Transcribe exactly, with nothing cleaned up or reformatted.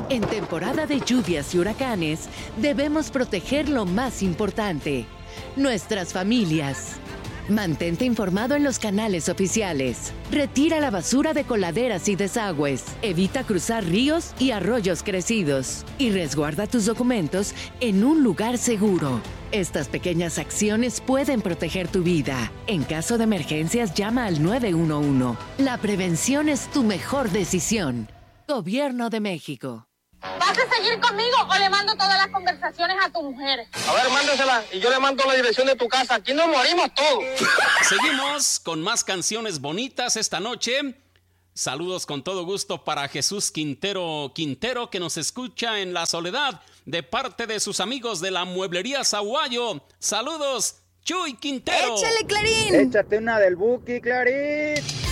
En temporada de lluvias y huracanes, debemos proteger lo más importante, nuestras familias. Mantente informado en los canales oficiales. Retira la basura de coladeras y desagües. Evita cruzar ríos y arroyos crecidos. Y resguarda tus documentos en un lugar seguro. Estas pequeñas acciones pueden proteger tu vida. En caso de emergencias, llama al nueve uno uno. La prevención es tu mejor decisión. Gobierno de México. ¿Vas a seguir conmigo o le mando todas las conversaciones a tu mujer? A ver, mándesela y yo le mando la dirección de tu casa. Aquí nos morimos todos. Seguimos con más canciones bonitas esta noche. Saludos con todo gusto para Jesús Quintero Quintero, que nos escucha en La Soledad, de parte de sus amigos de la Mueblería Sahuayo. Saludos, Chuy Quintero. ¡Échale, Clarín! Échate una del Buki, Clarín.